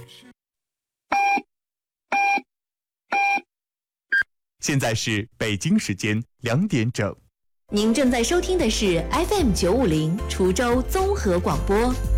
现在是北京时间2点整。 您正在收听的是 FM 950滁州综合广播。